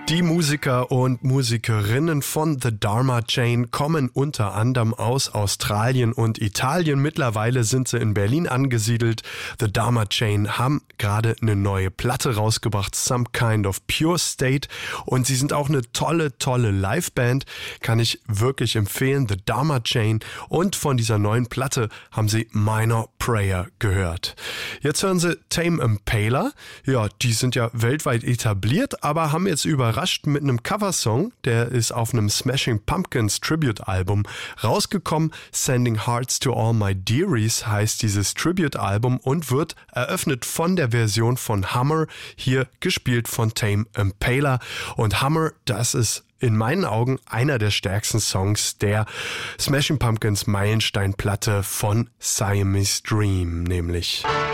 Die Musiker und Musikerinnen von The Dharma Chain kommen unter anderem aus Australien und Italien. Mittlerweile sind sie in Berlin angesiedelt. The Dharma Chain haben gerade eine neue Platte rausgebracht, Some Kind of Pure State. Und sie sind auch eine tolle Liveband. Kann ich wirklich empfehlen, The Dharma Chain. Und von dieser neuen Platte haben sie Minor Prayer gehört. Jetzt hören sie Tame Impala. Ja, die sind ja weltweit etabliert, aber haben jetzt überrascht mit einem Coversong, der ist auf einem Smashing Pumpkins Tribute-Album rausgekommen. Sending Hearts to All My Dearies heißt dieses Tribute-Album und wird eröffnet von der Version von Hummer, hier gespielt von Tame Impala. Und Hummer, das ist in meinen Augen einer der stärksten Songs der Smashing Pumpkins Meilensteinplatte von Siamese Dream, nämlich.